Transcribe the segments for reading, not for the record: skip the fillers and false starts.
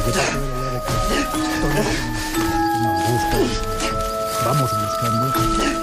Yo parto de la idea de que todos nos vamos buscando.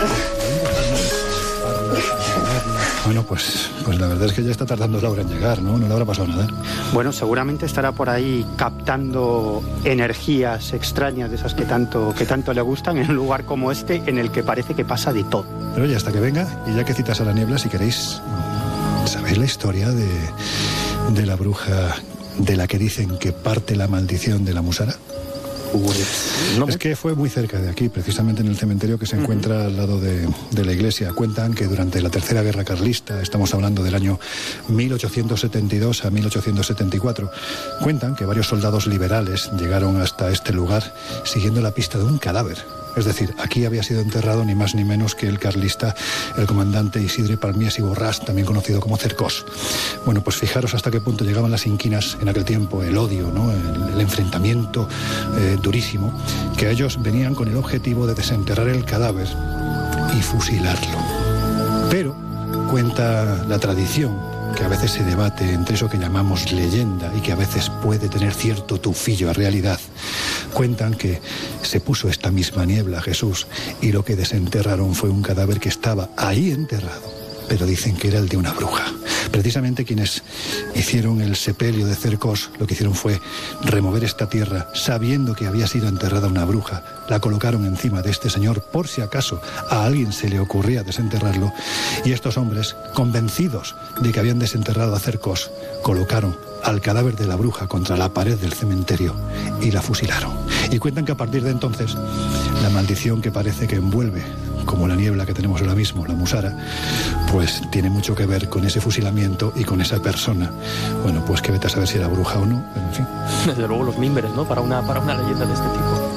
Bueno, pues la verdad es que ya está tardando Laura en llegar, ¿no? No le habrá pasado nada. Bueno, seguramente estará por ahí captando energías extrañas de esas que tanto le gustan en un lugar como este en el que parece que pasa de todo. Pero oye, hasta que venga, y ya que citas a la niebla, si queréis, ¿sabéis la historia de la bruja de la que dicen que parte la maldición de la Musara? No. Es que fue muy cerca de aquí, precisamente en el cementerio que se encuentra al lado de la iglesia. Cuentan que durante la Tercera Guerra Carlista, estamos hablando del año 1872 a 1874, cuentan que varios soldados liberales llegaron hasta este lugar siguiendo la pista de un cadáver. Es decir, aquí había sido enterrado ni más ni menos que el carlista, el comandante Isidre Palmies y Borràs, también conocido como Cercós. Bueno, pues fijaros hasta qué punto llegaban las inquinas en aquel tiempo, el odio, ¿no? el enfrentamiento durísimo, que ellos venían con el objetivo de desenterrar el cadáver y fusilarlo. Pero cuenta la tradición, que a veces se debate entre eso que llamamos leyenda y que a veces puede tener cierto tufillo a realidad. Cuentan que se puso esta misma niebla a Jesús y lo que desenterraron fue un cadáver que estaba ahí enterrado, pero dicen que era el de una bruja. Precisamente quienes hicieron el sepelio de Cercós lo que hicieron fue remover esta tierra sabiendo que había sido enterrada una bruja. La colocaron encima de este señor por si acaso a alguien se le ocurría desenterrarlo, y estos hombres, convencidos de que habían desenterrado a Cercós, colocaron al cadáver de la bruja contra la pared del cementerio y la fusilaron. Y cuentan que a partir de entonces la maldición que parece que envuelve, como la niebla que tenemos ahora mismo, la Musara, pues tiene mucho que ver con ese fusilamiento y con esa persona. Bueno, pues que vete a saber si era bruja o no, pero en fin. Desde luego los mimbres, ¿no? Para una leyenda de este tipo.